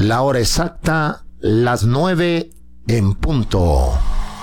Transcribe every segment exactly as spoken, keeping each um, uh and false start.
La hora exacta, las nueve en punto.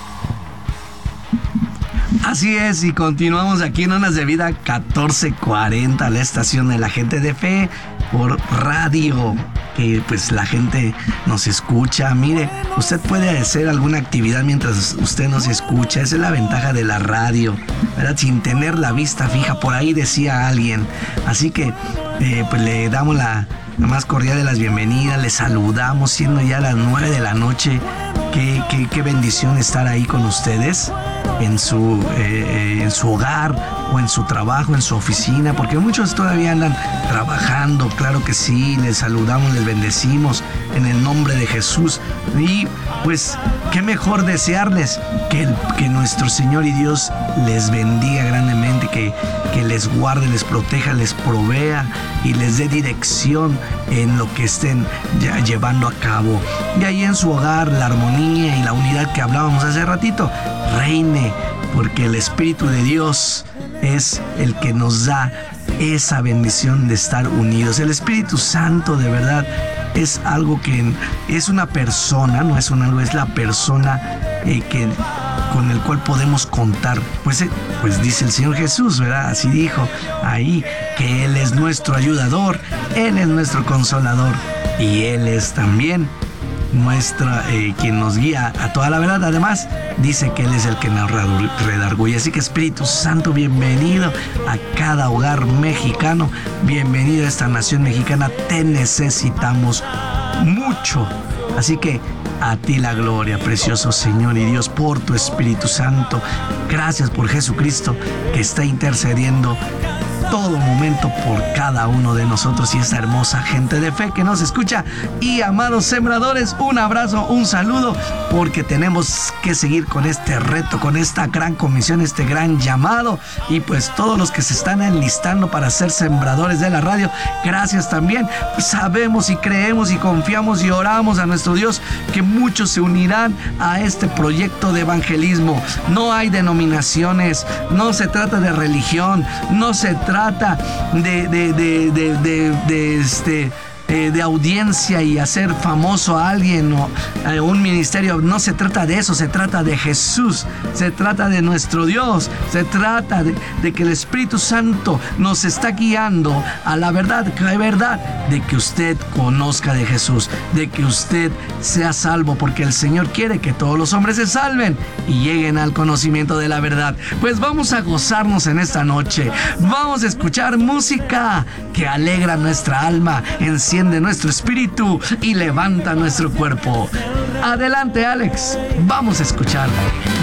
Así es, y continuamos aquí en Ondas de Vida catorce cuarenta, la estación de la gente de fe por radio, que pues la gente nos escucha. Mire, usted puede hacer alguna actividad mientras usted nos escucha. Esa es la ventaja de la radio, ¿verdad? Sin tener la vista fija, por ahí decía alguien. Así que eh, pues le damos la, la más cordial de las bienvenidas, le saludamos siendo ya las nueve de la noche. Qué, qué, qué bendición estar ahí con ustedes en su, eh, en su hogar o en su trabajo, en su oficina, porque muchos todavía andan trabajando. Claro que sí, les saludamos, les bendecimos en el nombre de Jesús. Y pues qué mejor desearles que, el, que nuestro Señor y Dios les bendiga grandemente, que, que les guarde, les proteja, les provea y les dé dirección en lo que estén ya llevando a cabo. Y ahí en su hogar la armonía y la unidad que hablábamos hace ratito reine, porque el Espíritu de Dios es el que nos da esa bendición de estar unidos. El Espíritu Santo de verdad es algo que es una persona, no es un algo, es la persona eh, que con el cual podemos contar. Pues, eh, pues dice el Señor Jesús, ¿verdad? Así dijo ahí, que Él es nuestro ayudador, Él es nuestro consolador y Él es también nuestra, eh, quien nos guía a toda la verdad. Además, dice que Él es el que nos redarguye. Así que Espíritu Santo, bienvenido a cada hogar mexicano, bienvenido a esta nación mexicana. Te necesitamos mucho. Así que a ti la gloria, precioso Señor y Dios, por tu Espíritu Santo. Gracias por Jesucristo, que está intercediendo todo momento por cada uno de nosotros y esta hermosa gente de fe que nos escucha. Y amados sembradores, un abrazo, un saludo, porque tenemos que seguir con este reto, con esta gran comisión, este gran llamado. Y pues todos los que se están enlistando para ser sembradores de la radio, gracias también. Pues sabemos y creemos y confiamos y oramos a nuestro Dios que muchos se unirán a este proyecto de evangelismo. No hay denominaciones, no se trata de religión, no se trata de, de, de, de, de, de este... de audiencia y hacer famoso a alguien o a un ministerio. No se trata de eso, se trata de Jesús, se trata de nuestro Dios, se trata de, de que el Espíritu Santo nos está guiando a la verdad, la verdad de que usted conozca de Jesús, de que usted sea salvo, porque el Señor quiere que todos los hombres se salven y lleguen al conocimiento de la verdad. Pues vamos a gozarnos en esta noche, vamos a escuchar música que alegra nuestra alma, enciende nuestro espíritu y levanta nuestro cuerpo. Adelante, Alex, vamos a escuchar.